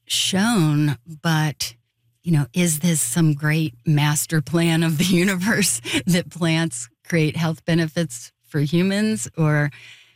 shown, but, is this some great master plan of the universe that plants create health benefits for humans, or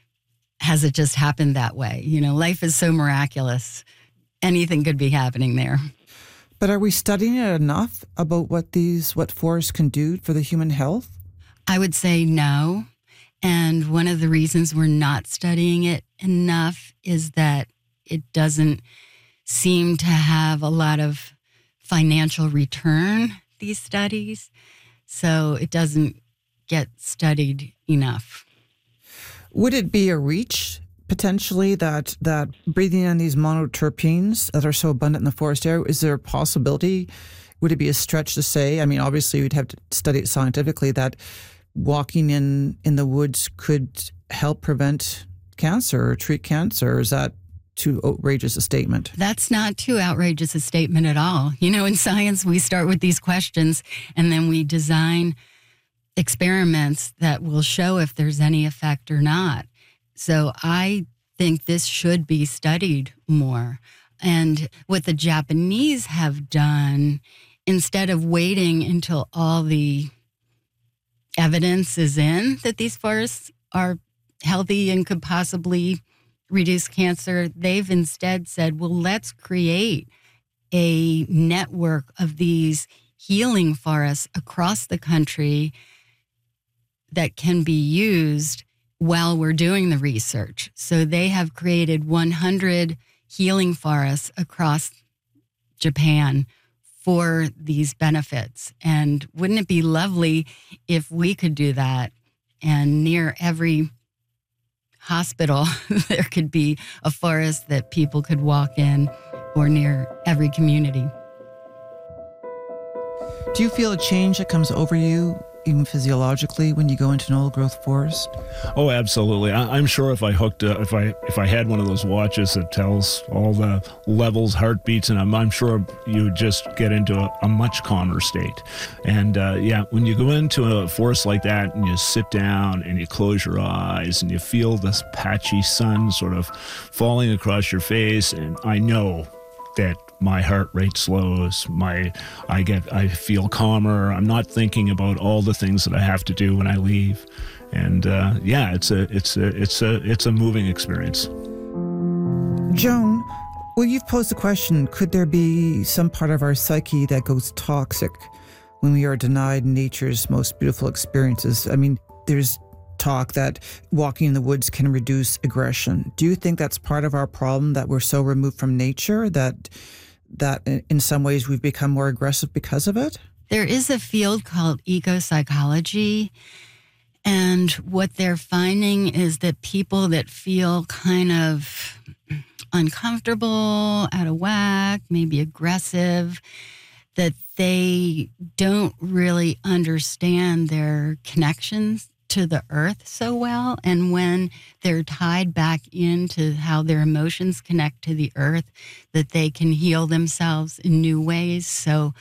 has it just happened that way? Life is so miraculous. Anything could be happening there. But are we studying it enough about what forests can do for the human health? I would say no. And one of the reasons we're not studying it enough is that it doesn't seem to have a lot of financial return, these studies. So it doesn't get studied enough. Would it be a reach, potentially, that breathing in these monoterpenes that are so abundant in the forest area, is there a possibility? Would it be a stretch to say? I mean, obviously, you'd have to study it scientifically, that walking in the woods could help prevent cancer or treat cancer. Is that too outrageous a statement? That's not too outrageous a statement at all. In science, we start with these questions and then we design experiments that will show if there's any effect or not. So I think this should be studied more. And what the Japanese have done, instead of waiting until all the evidence is in that these forests are healthy and could possibly reduce cancer, they've instead said, well, let's create a network of these healing forests across the country that can be used while we're doing the research. So they have created 100 healing forests across Japan for these benefits. And wouldn't it be lovely if we could do that? And near every hospital, there could be a forest that people could walk in, or near every community. Do you feel a change that comes over you, even physiologically, when you go into an old-growth forest? Oh, absolutely. I'm sure if I had one of those watches that tells all the levels, heartbeats, and I'm sure you would just get into a much calmer state. And when you go into a forest like that and you sit down and you close your eyes and you feel this patchy sun sort of falling across your face, and I know that my heart rate slows, I feel calmer. I'm not thinking about all the things that I have to do when I leave. And it's a moving experience. Joan, well, you've posed the question, could there be some part of our psyche that goes toxic when we are denied nature's most beautiful experiences? I mean, there's talk that walking in the woods can reduce aggression. Do you think that's part of our problem, that we're so removed from nature that in some ways we've become more aggressive because of it? There is a field called eco-psychology, and what they're finding is that people that feel kind of uncomfortable, out of whack, maybe aggressive, that they don't really understand their connections to the earth so well. And when they're tied back into how their emotions connect to the earth, that they can heal themselves in new ways. So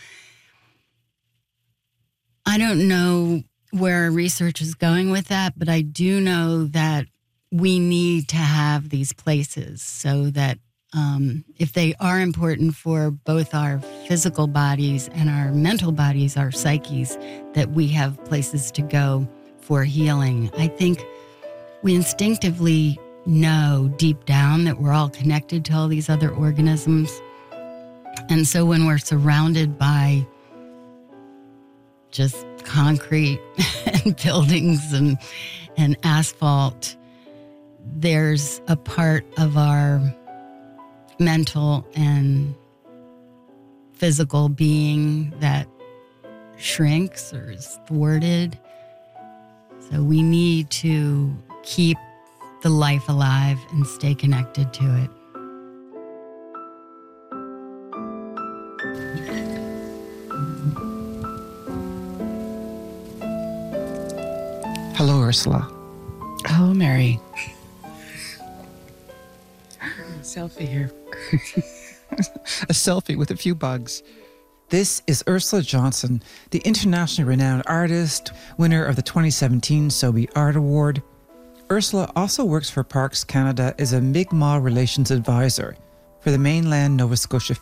I don't know where research is going with that, but I do know that we need to have these places so that if they are important for both our physical bodies and our mental bodies, our psyches, that we have places to go for healing. I think we instinctively know deep down that we're all connected to all these other organisms. And so when we're surrounded by just concrete and buildings and asphalt, there's a part of our mental and physical being that shrinks or is thwarted. So we need to keep the life alive and stay connected to it. Hello, Ursula. Hello, Mary. Selfie here. A selfie with a few bugs. This is Ursula Johnson, the internationally renowned artist, winner of the 2017 Sobey Art Award. Ursula also works for Parks Canada as a Mi'kmaq Relations Advisor for the mainland Nova Scotia